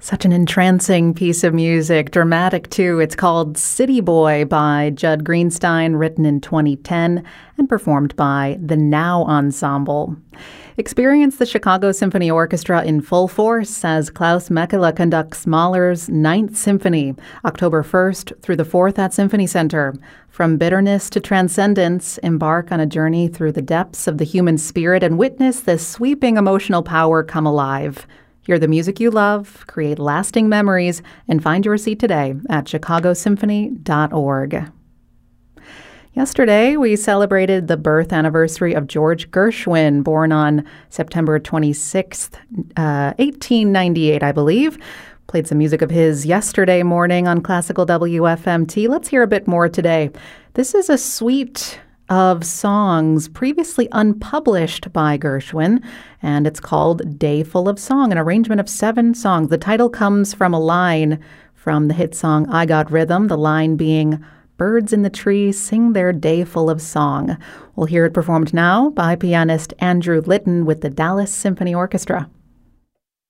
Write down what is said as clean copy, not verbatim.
Such an entrancing piece of music, dramatic too. It's called City Boy by Judd Greenstein, written in 2010 and performed by the Now Ensemble. Experience the Chicago Symphony Orchestra in full force as Klaus Mekela conducts Mahler's Ninth Symphony, October 1st through the 4th at Symphony Center. From bitterness to transcendence, embark on a journey through the depths of the human spirit and witness this sweeping emotional power come alive. Hear the music you love, create lasting memories, and find your seat today at chicagosymphony.org. Yesterday, we celebrated the birth anniversary of George Gershwin, born on September 26th, 1898, I believe. Played some music of his yesterday morning on Classical WFMT. Let's hear a bit more today. This is a suite of songs previously unpublished by Gershwin, and it's called Day Full of Song, an arrangement of 7 songs. The title comes from a line from the hit song I Got Rhythm, the line being, "Birds in the trees sing their day full of song." We'll hear it performed now by pianist Andrew Litton with the Dallas Symphony Orchestra.